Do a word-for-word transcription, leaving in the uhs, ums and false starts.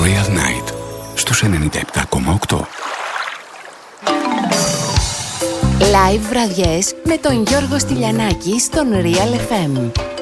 Real Night στους ενενήντα επτά κόμμα οκτώ. Live βραδιές με τον Γιώργο Στυλιανάκη στον Real εφ εμ.